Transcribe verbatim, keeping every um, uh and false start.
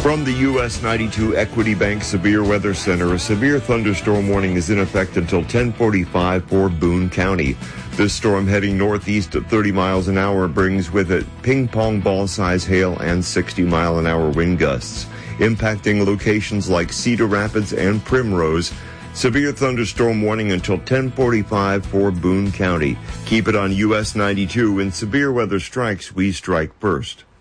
From the U S ninety-two Equity Bank Severe Weather Center, a severe thunderstorm warning is in effect until ten forty-five for Boone County. This storm heading northeast at thirty miles an hour brings with it ping-pong ball-size hail and sixty mile an hour wind gusts, impacting locations like Cedar Rapids and Primrose. Severe thunderstorm warning until ten forty-five for Boone County. Keep it on U S ninety-two. When severe weather strikes, we strike first.